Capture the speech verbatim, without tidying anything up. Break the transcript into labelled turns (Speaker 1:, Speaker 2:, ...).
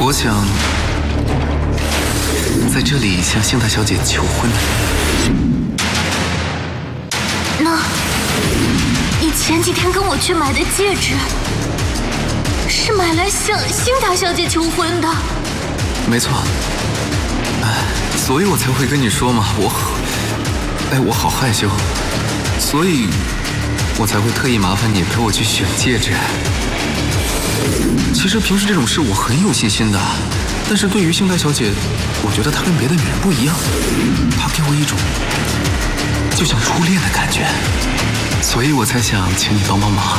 Speaker 1: 我想在这里向幸大小姐求婚。
Speaker 2: 那你前几天跟我去买的戒指，是买来向幸大小姐求婚的？
Speaker 1: 没错。哎，所以我才会跟你说嘛，我好，哎，我好害羞，所以我才会特意麻烦你陪我去选戒指。其实平时这种事我很有信心的，但是对于幸大小姐，我觉得她跟别的女人不一样，她给我一种就像初恋的感觉，所以我才想请你帮帮忙。